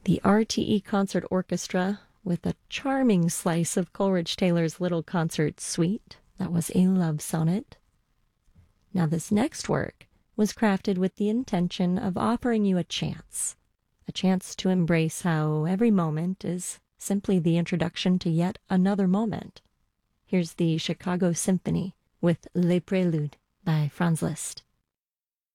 the RTE Concert Orchestra with a charming slice of Coleridge Taylor's Little Concert Suite. That was a love sonnet. Now this next work was crafted with the intention of offering you a chance to embrace how every moment is simply the introduction to yet another moment. Here's the Chicago Symphony with Les Préludes by Franz Liszt.